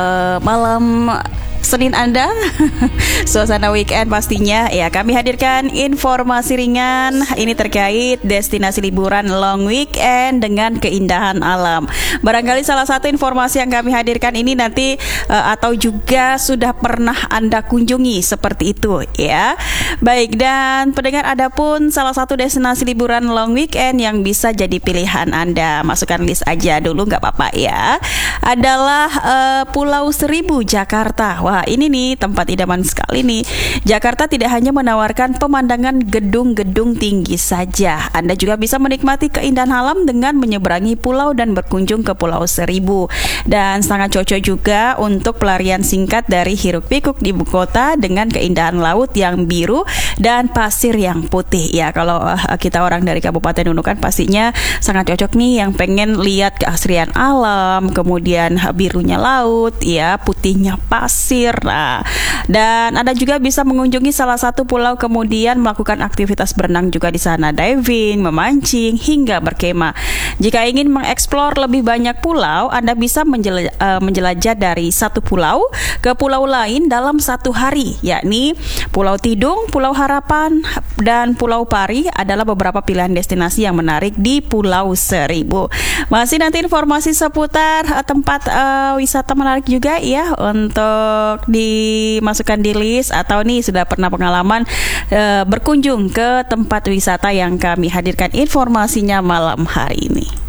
malam Senin Anda, suasana weekend pastinya. Ya, kami hadirkan informasi ringan ini terkait destinasi liburan long weekend dengan keindahan alam. Barangkali salah satu informasi yang kami hadirkan ini nanti atau juga sudah pernah Anda kunjungi seperti itu ya. Baik, dan pendengar, ada pun salah satu destinasi liburan long weekend yang bisa jadi pilihan Anda. Masukkan list aja dulu, nggak apa-apa ya. Adalah Pulau Seribu, Jakarta. Wah, ini nih tempat idaman sekali nih. Jakarta tidak hanya menawarkan pemandangan gedung-gedung tinggi saja. Anda juga bisa menikmati keindahan alam dengan menyeberangi pulau dan berkunjung ke Pulau Seribu. Dan sangat cocok juga untuk pelarian singkat dari hiruk-pikuk di ibu kota dengan keindahan laut yang biru dan pasir yang putih. Ya, kalau kita orang dari Kabupaten Nunukan pastinya sangat cocok nih yang pengen lihat keasrian alam, kemudian birunya laut, ya, putihnya pasir. Nah, dan Anda juga bisa mengunjungi salah satu pulau kemudian melakukan aktivitas berenang juga di sana, diving, memancing hingga berkemah. Jika ingin mengeksplor lebih banyak pulau, Anda bisa menjelajah dari satu pulau ke pulau lain dalam satu hari, yakni Pulau Tidung, Pulau Harapan, dan Pulau Pari adalah beberapa pilihan destinasi yang menarik di Pulau Seribu. Masih nanti informasi seputar tempat wisata menarik juga ya untuk dimasukkan di list, atau nih sudah pernah pengalaman berkunjung ke tempat wisata yang kami hadirkan informasinya malam hari ini.